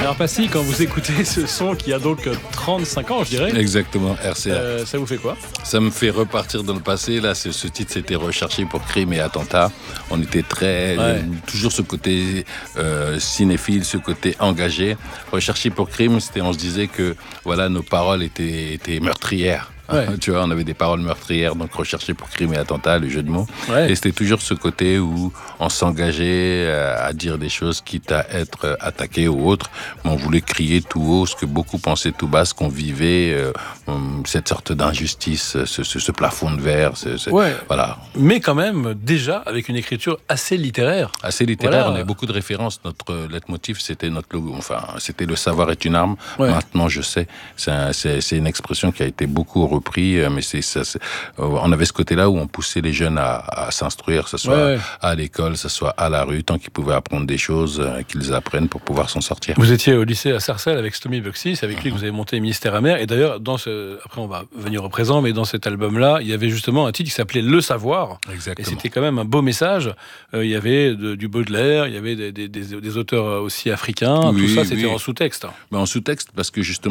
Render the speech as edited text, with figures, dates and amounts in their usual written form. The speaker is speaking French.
Alors Passy, quand vous écoutez ce son qui a donc 35 ans, je dirais. Exactement, RCA. Ça vous fait quoi? Ça me fait repartir dans le passé. Là, ce titre, c'était recherché pour crime et attentat. On était toujours ce côté cinéphile, ce côté engagé. Recherché pour crime, on se disait que voilà, nos paroles étaient meurtrières. Ouais. Tu vois, on avait des paroles meurtrières, donc recherché pour crime et attentat, le jeu de mots. Ouais. Et c'était toujours ce côté où on s'engageait à dire des choses, quitte à être attaqué ou autre. Mais on voulait crier tout haut ce que beaucoup pensaient tout bas, ce qu'on vivait, cette sorte d'injustice, ce plafond de verre. Ouais. Voilà. Mais quand même, déjà, avec une écriture assez littéraire. Assez littéraire, voilà. On avait beaucoup de références. Notre leitmotiv, c'était notre logo. Enfin, c'était le savoir est une arme. Ouais. Maintenant, je sais. C'est une expression qui a été beaucoup repris, mais on avait ce côté-là où on poussait les jeunes à s'instruire, que ce soit à l'école, que ce soit à la rue, tant qu'ils pouvaient apprendre des choses, qu'ils apprennent pour pouvoir s'en sortir. Vous étiez au lycée à Sarcelles avec Stomy Bugsy, c'est avec lui que vous avez monté Mystère amer, et d'ailleurs, après on va venir au présent, mais dans cet album-là, il y avait justement un titre qui s'appelait Le Savoir. Exactement. Et c'était quand même un beau message. Il y avait du Baudelaire, il y avait des auteurs aussi africains, tout ça c'était en sous-texte. Mais en sous-texte, parce que justement,